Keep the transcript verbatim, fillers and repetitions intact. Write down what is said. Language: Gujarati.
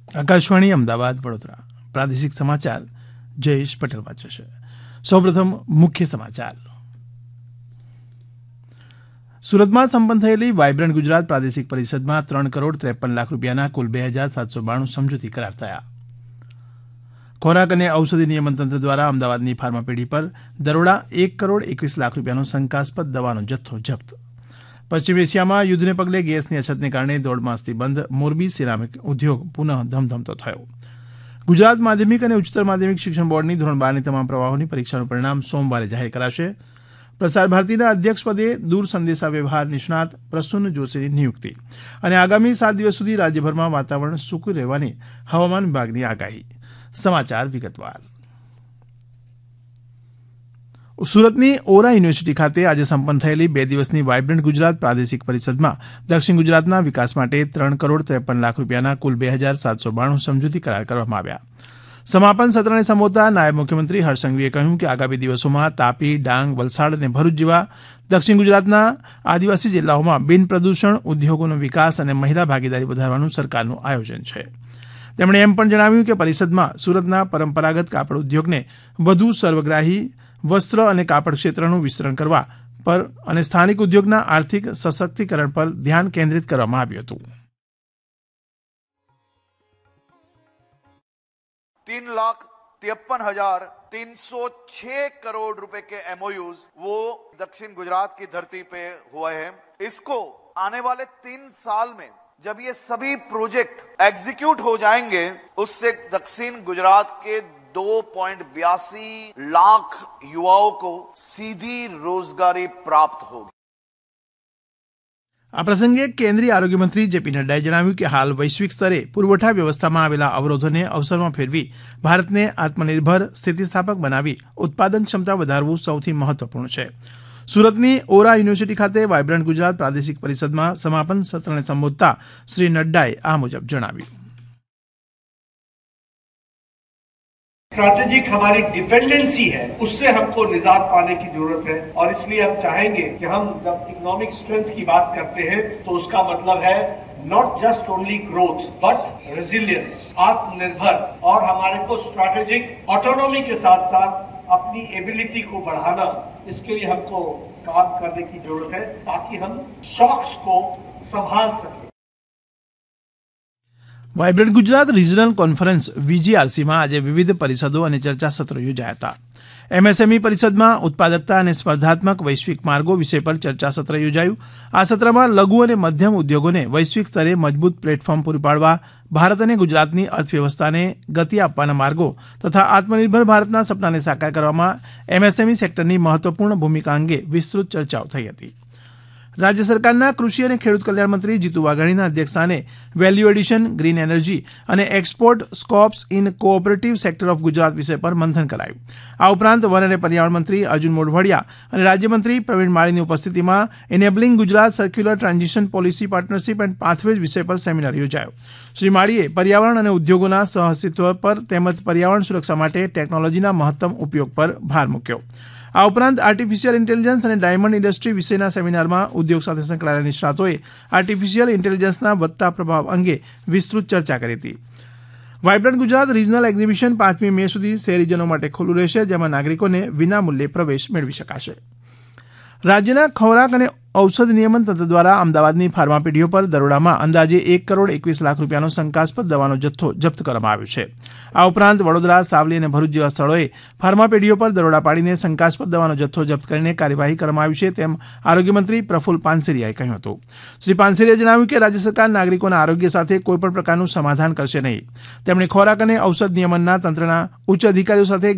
આકાશવાણી અમદાવાદ વડોદરા પ્રાદેશિક સમાચાર જયેશ પટેલ વાંચે છે. સૌપ્રથમ મુખ્ય સમાચાર. સુરતમાં સંપન્ન થયેલી વાયબ્રન્ટ ગુજરાત પ્રાદેશિક પરિષદમાં ત્રણ કરોડ ત્રેપન લાખ રૂપિયાના કુલ બે હજાર સાતસો બાણું સમજૂતી કરાર થયા. ખોરાક અને ઔષધિ નિયમન તંત્ર દ્વારા અમદાવાદની ફાર્મા પેઢી પર દરોડા એક કરોડ એકવીસ લાખ રૂપિયાનો શંકાસ્પદ દવાનો જથ્થો જપ્ત. પશ્ચિમ એશિયામાં યુદ્ધને પગલે ગેસની અછતને કારણે દોઢ માસથી બંધ મોરબી સિરામિક ઉદ્યોગ પુનઃ ધમધમતો થયો. ગુજરાત માધ્યમિક અને ઉચ્ચતર માધ્યમિક શિક્ષણ બોર્ડની ધોરણ બારની તમામ પ્રવાહોની પરીક્ષાનું પરિણામ સોમવારે જાહેર કરાશે. પ્રસાર ભારતીના અધ્યક્ષપદે દૂર સંદેશા વ્યવહાર નિષ્ણાત પ્રસૂન જોશીની નિયુક્તિ અને આગામી સાત દિવસ સુધી રાજ્યભરમાં વાતાવરણ સૂકું રહેવાની હવામાન વિભાગની આગાહી. સમાચાર વિગતવાર. સુરતની ઓરા યુનિવર્સિટી ખાતે આજે સંપન્ન થયેલી બે દિવસની વાયબ્રન્ટ ગુજરાત પ્રાદેશિક પરિષદમાં દક્ષિણ ગુજરાતના વિકાસ માટે ત્રણ કરોડ ત્રેપન લાખ રૂપિયાના કુલ બે હજાર સાતસો બાણું સમજૂતી કરાર કરવામાં આવ્યા. સમાપન સત્રને સંબોધતા નાયબ મુખ્યમંત્રી હર્ષ સંઘવીએ કહ્યું કે આગામી દિવસોમાં તાપી, ડાંગ, વલસાડ અને ભરૂચ જેવા દક્ષિણ ગુજરાતના આદિવાસી જિલ્લાઓમાં બિન પ્રદૂષણ, ઉદ્યોગોનો વિકાસ અને મહિલા ભાગીદારી વધારવાનું સરકારનું આયોજન છે. તેમણે એમ પણ જણાવ્યું કે પરિષદમાં સુરતના પરંપરાગત કાપડ ઉદ્યોગને વધુ સર્વગ્રાહી વસ્ત્ર અને કાપડ ક્ષેત્રનું વિસ્તરણ કરવા પર અને સ્થાનિક ઉદ્યોગના આર્થિક સશક્તિકરણ પર ધ્યાન કેન્દ્રિત કરવામાં આવ્યું હતું. तीन लाख तिरपन हजार तीन सौ छह करोड़ रुपए के एमओयूज वो दक्षिण गुजरात की धरती पे हुए हैं. इसको आने वाले तीन साल में जब ये सभी प्रोजेक्ट एग्जीक्यूट हो जाएंगे उससे दक्षिण गुजरात के दो पॉइंट बयासी लाख युवाओं को सीधी रोजगारी प्राप्त होगी. આ પ્રસંગે કેન્દ્રીય આરોગ્ય મંત્રી જેપી નડ્ડાએ જણાવ્યું કે હાલ વૈશ્વિક સ્તરે પુરવઠા વ્યવસ્થામાં આવેલા અવરોધોને અવસરમાં ફેરવી ભારતને આત્મનિર્ભર, સ્થિતિસ્થાપક બનાવી ઉત્પાદન ક્ષમતા વધારવું સૌથી મહત્વપૂર્ણ છે. સુરતની ઓરા યુનિવર્સિટી ખાતે વાયબ્રન્ટ ગુજરાત પ્રાદેશિક પરિષદમાં સમાપન સત્રને સંબોધતા શ્રી નડ્ડાએ આ મુજબ જણાવ્યું. स्ट्रैटेजिक हमारी डिपेंडेंसी है, उससे हमको निजात पाने की जरूरत है और इसलिए हम चाहेंगे कि हम जब इकोनॉमिक स्ट्रेंथ की बात करते हैं तो उसका मतलब है not just only growth but resilience, आत्मनिर्भर, और हमारे को स्ट्रैटेजिक ऑटोनॉमी के साथ साथ अपनी एबिलिटी को बढ़ाना, इसके लिए हमको काम करने की जरूरत है ताकि हम शॉक्स को संभाल सकें. વાયબ્રન્ટ ગુજરાત રિજનલ કોન્ફરન્સ વીજીઆરસીમાં આજે વિવિધ પરિષદો અને ચર્ચા સત્રો યોજાયા હતા. એમએસએમઈ પરિષદમાં ઉત્પાદકતા અને સ્પર્ધાત્મક વૈશ્વિક માર્ગો વિષય પર ચર્ચા સત્ર યોજાયું. આ સત્રમાં લઘુ અને મધ્યમ ઉદ્યોગોને વૈશ્વિક સ્તરે મજબૂત પ્લેટફોર્મ પૂરું પાડવા, ભારત અને ગુજરાતની અર્થવ્યવસ્થાને ગતિ આપવાના માર્ગો તથા આત્મનિર્ભર ભારતના સપનાને સાકાર કરવામાં એમએસએમઈ સેક્ટરની મહત્વપૂર્ણ ભૂમિકા અંગે વિસ્તૃત ચર્ચાઓ થઈ હતી. રાજ્ય સરકારના કૃષિ અને ખેડૂત કલ્યાણ મંત્રી જીતુ વાઘાણીના અધ્યક્ષસ્થાને વેલ્યુ એડિશન, ગ્રીન એનર્જી અને export સ્કોપ્સ in cooperative sector of Gujarat વિષય પર મંથન કરાયું. આ ઉપરાંત વન અને પર્યાવરણ મંત્રી અર્જુન મોઢવાડિયા અને રાજ્યમંત્રી પ્રવીણ માળીની ઉપસ્થિતિમાં એનેબલિંગ Gujarat circular transition policy partnership and pathways વિષય પર સેમિનાર યોજાયો. શ્રી માળીએ પર્યાવરણ અને ઉદ્યોગોના સહઅસ્તિત્વ પર તેમજ પર્યાવરણ સુરક્ષા માટે ટેકનોલોજીના મહત્તમ ઉપયોગ પર ભાર મૂક્યો. આ ઉપરાંત આર્ટિફિશિયલ ઇન્ટેલિજન્સ અને ડાયમંડ ઇન્ડસ્ટ્રી વિષયના સેમિનારમાં ઉદ્યોગ સાથે સંકળાયેલા નિષ્ણાતોએ આર્ટિફિશિયલ ઇન્ટેલિજન્સના વધતા પ્રભાવ અંગે વિસ્તૃત ચર્ચા કરી હતી. વાયબ્રન્ટ ગુજરાત રિજનલ એક્ઝિબિશન પાંચમી મે સુધી શહેરીજનો માટે ખુલ્લું રહેશે, જેમાં નાગરિકોને વિનામૂલ્યે પ્રવેશ મેળવી શકાશે. રાજ્યના ખોરાક અને ઔષધ નિયમન તંત્ર દ્વારા અમદાવાદની ફાર્મા પેઢીઓ પર દરોડામાં અંદાજે એક કરોડ એકવીસ લાખ રૂપિયાનો શંકાસ્પદ દવાનો જથ્થો જપ્ત કરવામાં આવ્યો છે. આ ઉપરાંત વડોદરા, સાવલી અને ભરૂચ જેવા સ્થળોએ ફાર્મા પેઢીઓ પર દરોડા પાડીને શંકાસ્પદ દવાનો જથ્થો જપ્ત કરીને કાર્યવાહી કરવામાં આવી છે, તેમ આરોગ્યમંત્રી પ્રફુલ પાનસેરિયાએ કહ્યું હતું. શ્રી પાનસેરિયાએ જણાવ્યું કે રાજ્ય સરકાર નાગરિકોના આરોગ્ય સાથે કોઈપણ પ્રકારનું સમાધાન કરશે નહીં. તેમણે ખોરાક અને ઔષધ નિયમનના તંત્રના ઉચ્ચ અધિકારીઓ સાથે